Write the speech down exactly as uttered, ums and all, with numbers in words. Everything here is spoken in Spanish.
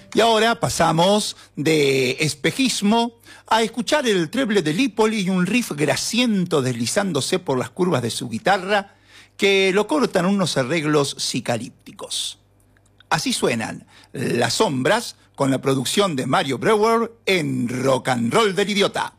Y ahora pasamos de espejismo a escuchar el treble de Lipoli y un riff grasiento deslizándose por las curvas de su guitarra que lo cortan unos arreglos psicalípticos. Así suenan Las Sombras con la producción de Mario Breuer en Rock and Roll del Idiota.